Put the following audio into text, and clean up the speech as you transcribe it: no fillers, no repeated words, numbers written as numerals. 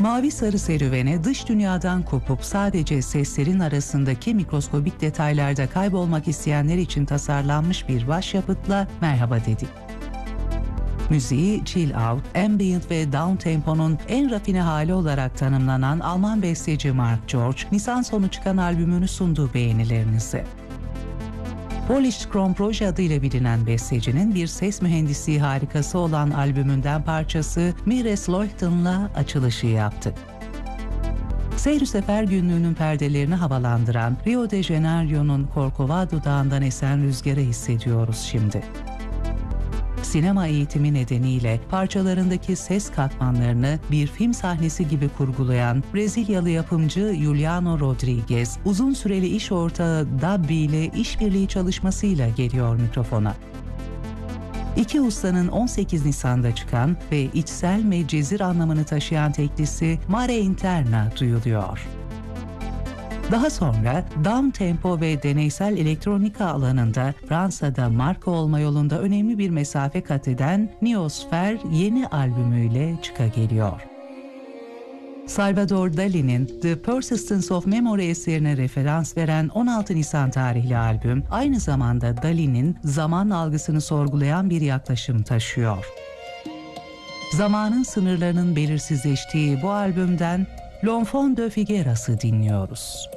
Mavi Sarı serüvene dış dünyadan kopup sadece seslerin arasındaki mikroskobik detaylarda kaybolmak isteyenler için tasarlanmış bir başyapıtla merhaba dedik. Müziği chill out, ambient ve down temponun en rafine hali olarak tanımlanan Alman besteci Mark George, Nisan sonu çıkan albümünü sunduğu beğenilerinize. Polished Chrome Proje adıyla bilinen bestecinin bir ses mühendisliği harikası olan albümünden parçası Meeresleuchten'la açılışı yaptık. Seyri Sefer günlüğünün perdelerini havalandıran Rio de Janeiro'nun Corcovado Dağı'ndan esen rüzgarı hissediyoruz şimdi. Sinema eğitimi nedeniyle parçalarındaki ses katmanlarını bir film sahnesi gibi kurgulayan Brezilyalı yapımcı Juliano Rodrigues, uzun süreli iş ortağı Dabby ile işbirliği çalışmasıyla geliyor mikrofona. İki ustanın 18 Nisan'da çıkan ve içsel ve cezir anlamını taşıyan teklisi Mare Interna duyuluyor. Daha sonra down tempo ve deneysel elektronika alanında Fransa'da marka olma yolunda önemli bir mesafe kat eden Neosfer yeni albümüyle çıka geliyor. Salvador Dali'nin The Persistence of Memory eserine referans veren 16 Nisan tarihli albüm, aynı zamanda Dali'nin zaman algısını sorgulayan bir yaklaşım taşıyor. Zamanın sınırlarının belirsizleştiği bu albümden L'Enfant de Figueras'ı dinliyoruz.